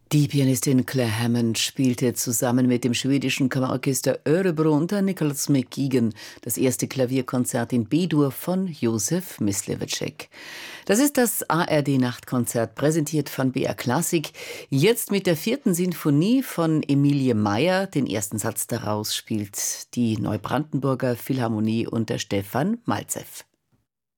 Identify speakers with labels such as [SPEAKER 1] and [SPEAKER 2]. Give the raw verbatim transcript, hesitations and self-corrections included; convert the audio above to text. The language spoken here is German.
[SPEAKER 1] Die Pianistin Claire Hammond spielte zusammen mit dem schwedischen Kammerorchester Örebro unter Nicholas McGuigan das erste Klavierkonzert in B-Dur von Josef Myslewitschek. Das ist das A R D-Nachtkonzert, präsentiert von B R Klassik. Jetzt mit der vierten Sinfonie von Emilie Meyer. Den ersten Satz daraus spielt die Neubrandenburger Philharmonie unter Stefan Malzew.